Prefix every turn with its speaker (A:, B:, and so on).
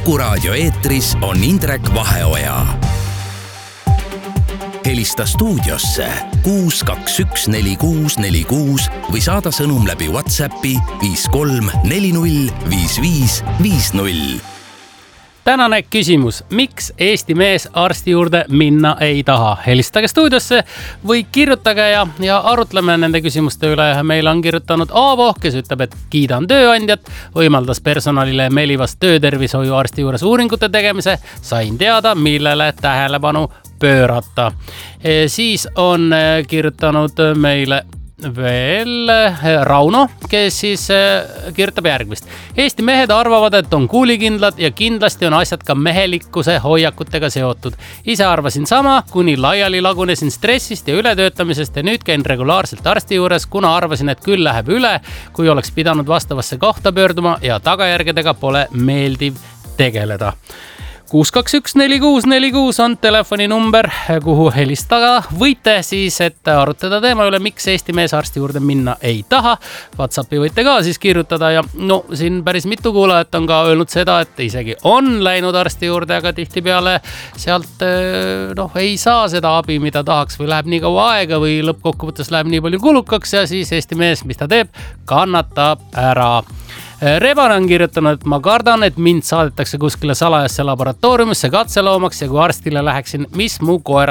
A: Kuku Raadio eetris on Indrek Vaheoja. Helista stuudiosse 6214646 või saada sõnum läbi WhatsAppi 53405550.
B: Tänane küsimus, miks Eesti mees arsti juurde minna ei taha? Helistage stuudiosse või kirjutage ja arutleme nende küsimuste üle. Meil on kirjutanud Aavo, kes ütleb, et kiidan tööandjat, võimaldas personalile Melivas töötervishoiu arsti juures uuringute tegemise, sain teada, millele tähelepanu pöörata. Siis on kirjutanud meile veel Rauno, kes siis kirjutab järgmist. Eesti mehed arvavad, et on kuulikindlad ja kindlasti on asjad ka mehelikkuse hoiakutega seotud. Ise arvasin sama, kuni laiali lagunesin stressist ja ületöötamisest ja nüüd käin regulaarselt arsti juures, kuna arvasin, et küll läheb üle, kui oleks pidanud vastavasse kohta pöörduma ja tagajärgedega pole meeldiv tegeleda. 6214646 on telefoninumber, kuhu helistada võite siis, et arutada teema üle, miks Eesti mees arsti juurde minna ei taha. WhatsAppi võite ka siis kirjutada ja siin päris mitu kuulajat on ka öelnud seda, et isegi on läinud arsti juurde, aga tihtipeale sealt ei saa seda abi, mida tahaks või läheb nii kaua aega või lõppkokkuvõttes läheb nii palju kulukaks ja siis Eesti mees, mis ta teeb, kannatab ära. Reban on kirjutanud, et ma kardan, et mind saadetakse kuskile salajasse laboratooriumisse katseloomaks ja kui arstile läheksin, mis mu koera